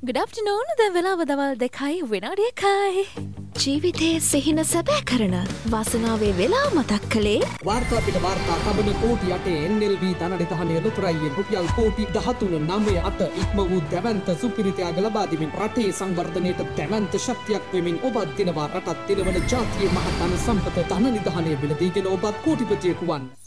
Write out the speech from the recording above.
Good afternoon. දැන් වෙලාව දවල් 2යි විනාඩි 1යි. ජීවිතයේ සිහින සැබෑ කරන වාසනාවේ වෙලාව මතක් කළේ වාර්තා පිට වාර්තා තබන කෝටි 8 NLB ධනනිධානයේ ලොතරැයියෙන් රුපියල් කෝටි 13.98 ඉක්ම වූ දැවැන්ත සුපිරිතයාග ලබා දෙමින් රටේ සංවර්ධනයට දැවැන්ත ශක්තියක් වෙමින් ඔබත් දිනවා රටත් දිනවන ජාතියේ මහත් ධන සම්පත ධනනිධානයේ මිලදීගෙන ඔබත් කෝටිපතියෙකු වන්